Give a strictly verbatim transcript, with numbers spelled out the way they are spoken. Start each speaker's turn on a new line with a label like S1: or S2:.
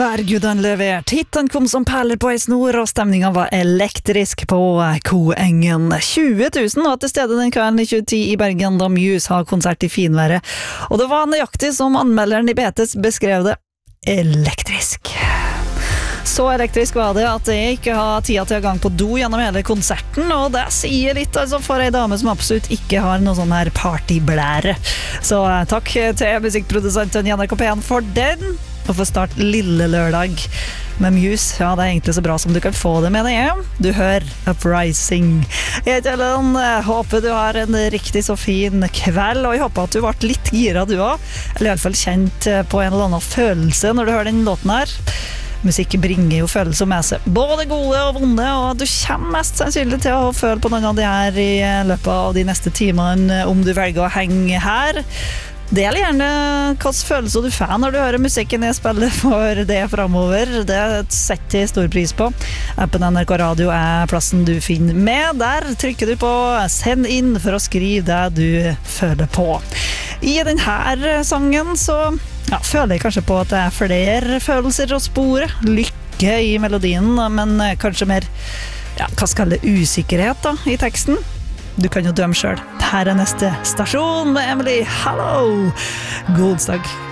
S1: Herregud, han levert. Hitten kom som perler på ei snor, og stemningen var elektrisk på Koengen. tjue tusen var til stede den kvelden i tjueti i Bergen, da Muse har konsert i finværet. Og det var nøyaktig som anmelderen i B T S beskrev det. Elektrisk. Så elektrisk var det at jeg ikke har tida til å gang på do gjennom hele konserten, og det sier litt altså, for ei dame som absolutt ikke har noe sånn her partyblære. Så takk til musikkprodusenten Jan R K P en for den, og for start lille lørdag med Muse. Ja, det er egentlig så bra som du kan få det med det. Du hører Uprising. Jeg heter Ellen, håper du har en riktig så fin kveld, og jeg håper at du ble litt gira du også, eller i alle fall kjent på en eller annen følelse når du hører den låten her. Musikk bringer jo følelser med seg, både gode og vonde, og du kommer mest sannsynlig til å føle på noen av de her i løpet av de neste timene om du velger å henge her. Del gjerne hvilke følelser du får når du hører musikken jeg spiller for det fremover. Det setter jeg stor pris på. Appen N R K Radio er plassen du finner med. Der trykker du på send inn for å skrive det du føler på. I denne sangen så ja, føler jeg kanskje på at det er flere følelser å spore. Lykke i melodien, men kanskje mer, ja, hva skal det, usikkerhet da, i teksten. Du kan jo dømme selv. Her er neste stasjon med Emily. Hallo! God onsdag.